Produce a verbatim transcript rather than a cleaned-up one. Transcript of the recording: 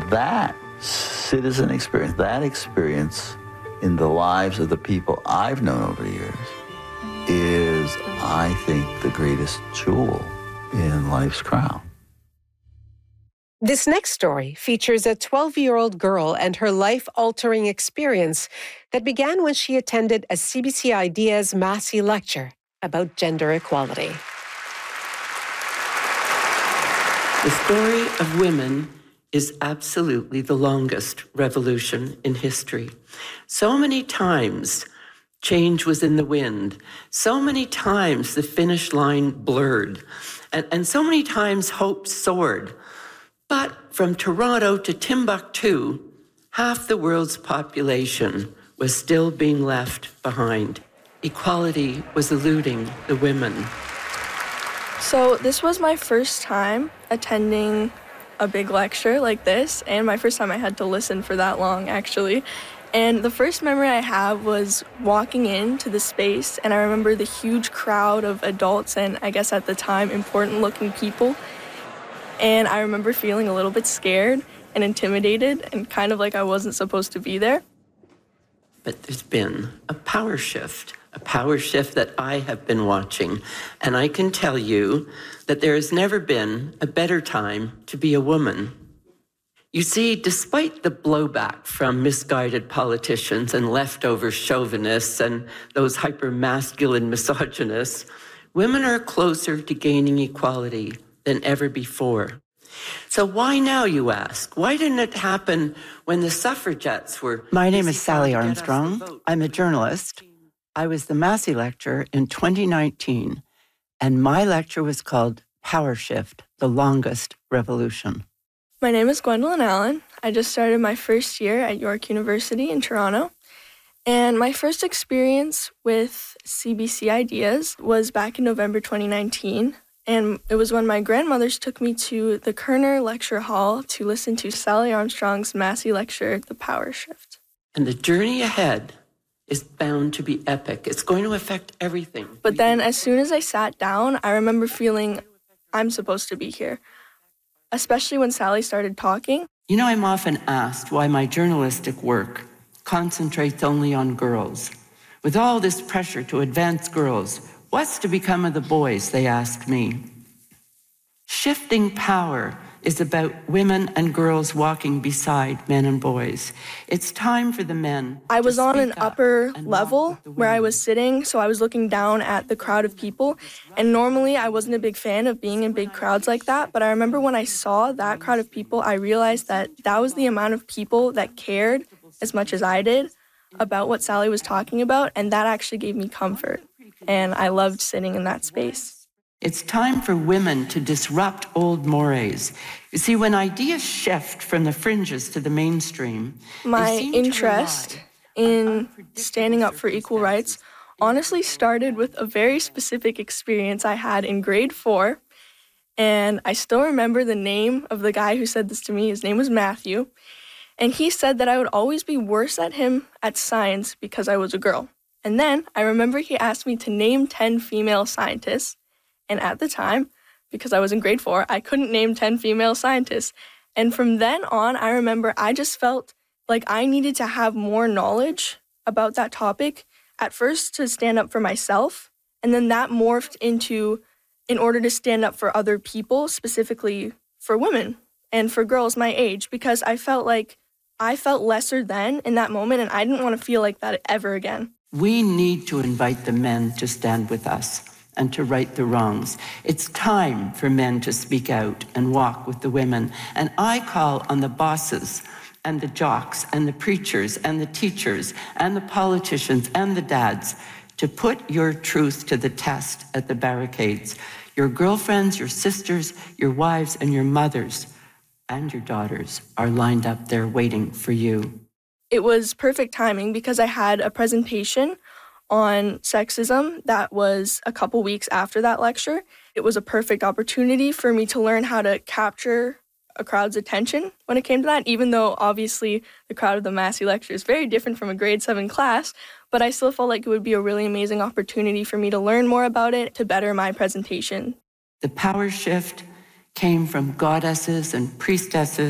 that citizen experience, that experience in the lives of the people I've known over the years is, I think, the greatest jewel in life's crown. This next story features a twelve-year-old girl and her life-altering experience that began when she attended a C B C Ideas Massey lecture about gender equality. The story of women is absolutely the longest revolution in history. So many times change was in the wind. So many times the finish line blurred. And, and so many times hope soared. But from Toronto to Timbuktu, half the world's population was still being left behind. Equality was eluding the women. So this was my first time attending a big lecture like this, and my first time I had to listen for that long, actually. And the first memory I have was walking into the space, and I remember the huge crowd of adults and, I guess at the time, important-looking people. And I remember feeling a little bit scared and intimidated and kind of like I wasn't supposed to be there. But there's been a power shift, a power shift that I have been watching. And I can tell you that there has never been a better time to be a woman. You see, despite the blowback from misguided politicians and leftover chauvinists and those hyper-masculine misogynists, women are closer to gaining equality than ever before. So why now, you ask? Why didn't it happen when the suffragettes were... My name is Sally Armstrong. I'm a journalist. I was the Massey lecturer in twenty nineteen, and my lecture was called Power Shift, the Longest Revolution. My name is Gwendolyn Allen. I just started my first year at York University in Toronto. And my first experience with C B C Ideas was back in November twenty nineteen. And it was when my grandmothers took me to the Kerner Lecture Hall to listen to Sally Armstrong's Massey lecture, The Power Shift. And the journey ahead is bound to be epic. It's going to affect everything. But then as soon as I sat down, I remember feeling I'm supposed to be here, especially when Sally started talking. You know, I'm often asked why my journalistic work concentrates only on girls. With all this pressure to advance girls, what's to become of the boys, they ask me. Shifting power is about women and girls walking beside men and boys. It's time for the men. I was on an upper level where I was sitting, so I was looking down at the crowd of people. And normally I wasn't a big fan of being in big crowds like that, but I remember when I saw that crowd of people, I realized that that was the amount of people that cared as much as I did about what Sally was talking about, and that actually gave me comfort. And I loved sitting in that space. It's time for women to disrupt old mores. You see, when ideas shift from the fringes to the mainstream, my interest in standing up for equal rights honestly started with a very specific experience I had in grade four. And I still remember the name of the guy who said this to me. His name was Matthew. And he said that I would always be worse at him at science because I was a girl. And then I remember he asked me to name ten female scientists. And at the time, because I was in grade four, I couldn't name ten female scientists. And from then on, I remember I just felt like I needed to have more knowledge about that topic, at first to stand up for myself, and then that morphed into in order to stand up for other people, specifically for women and for girls my age, because I felt like I felt lesser than in that moment, and I didn't want to feel like that ever again. We need to invite the men to stand with us and to right the wrongs. It's time for men to speak out and walk with the women. And I call on the bosses and the jocks and the preachers and the teachers and the politicians and the dads to put your truth to the test at the barricades. Your girlfriends, your sisters, your wives, and your mothers and your daughters are lined up there waiting for you. It was perfect timing because I had a presentation on sexism that was a couple weeks after that lecture. It was a perfect opportunity for me to learn how to capture a crowd's attention when it came to that, even though obviously the crowd of the Massey lecture is very different from a grade seven class, but I still felt like it would be a really amazing opportunity for me to learn more about it to better my presentation. The power shift came from goddesses and priestesses